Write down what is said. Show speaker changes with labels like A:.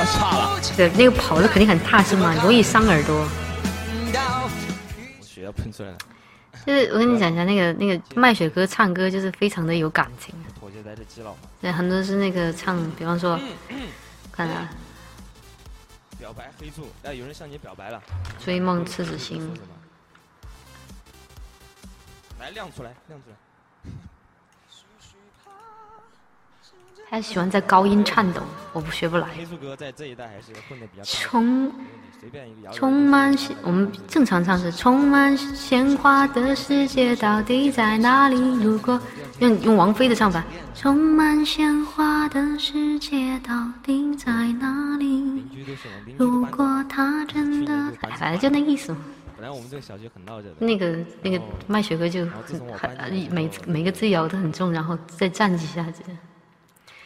A: 差了。
B: 对，那个跑的肯定很踏实嘛，容易伤耳朵。
A: 我血要喷出来了。
B: 就是我跟你讲一下，那个麦雪歌唱歌就是非常的有感情。
A: 妥协在这基佬嘛。
B: 对，很多是那个唱，比方说，看啊，
A: 表白黑醋，有人向你表白了。
B: 追梦赤子心。
A: 来亮出来，亮出来。
B: 他喜欢在高音颤抖，我不学不来。
A: 黑醋哥在这一代还是混得比较
B: 充满我们正常唱是充满鲜花的世界到底在哪里？如果用王菲的唱法，充满鲜花的世界到底在哪里？如果他真的，反正就那意思嘛。
A: 本来我们这个小区很闹着的。
B: 那个麦雪歌就每个字咬得很重，然后再站几下子。